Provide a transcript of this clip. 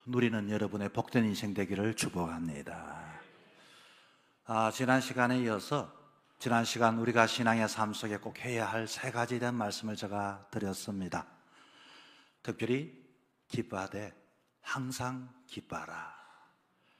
누리는 여러분의 복된 인생 되기를 축복합니다. 지난 시간에 이어서 지난 시간 우리가 신앙의 삶 속에 꼭 해야 할 세 가지에 대한 말씀을 제가 드렸습니다. 특별히 기뻐하되 항상 기뻐하라.